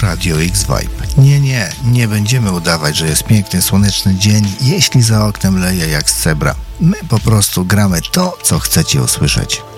Radio X Vibe. Nie będziemy udawać, że jest piękny, słoneczny dzień, jeśli za oknem leje jak z cebra. My po prostu gramy to, co chcecie usłyszeć.